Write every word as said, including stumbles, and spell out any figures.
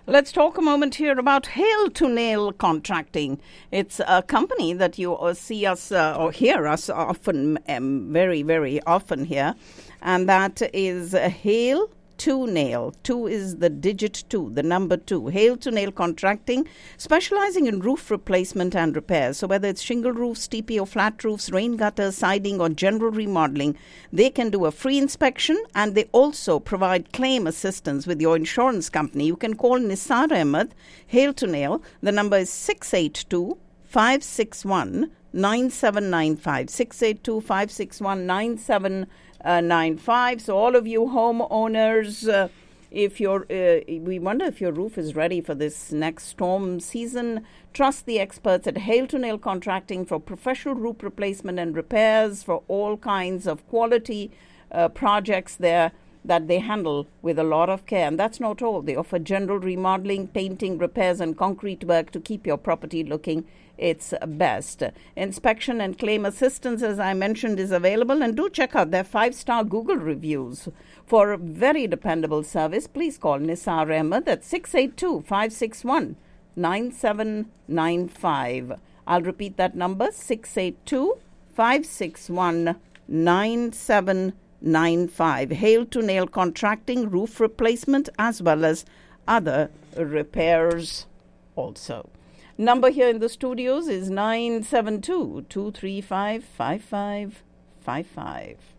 Let's talk a moment here about Hail to Nail Contracting. It's a company that you uh, see us uh, or hear us often, um, very, very often here. And that is uh, Hail to Nail. Two is the digit two, the number two. Hail to Nail Contracting, specializing in roof replacement and repairs. So whether it's shingle roofs, T P O flat roofs, rain gutters, siding, or general remodeling, they can do a free inspection, and they also provide claim assistance with your insurance company. You can call Nisar Ahmed, Hail to Nail. The number is six eight two, five six one, nine seven nine five. six eight two, five six one, nine seven nine five. So all of you homeowners, uh, if you're, uh, we wonder if your roof is ready for this next storm season. Trust the experts at Hail to Nail Contracting for professional roof replacement and repairs for all kinds of quality uh, projects there that they handle with a lot of care. And that's not all. They offer general remodeling, painting, repairs, and concrete work to keep your property looking its best. Inspection and claim assistance, as I mentioned, is available. And do check out their five-star Google reviews. For a very dependable service, please call Nisar Ahmed at six eight two, five six one, nine seven nine five. I'll repeat that number, six eight two, five six one, nine seven nine five. Hail to Nail Contracting, roof replacement, as well as other repairs also. Number here in the studios is nine seven two, two three five, five five five five.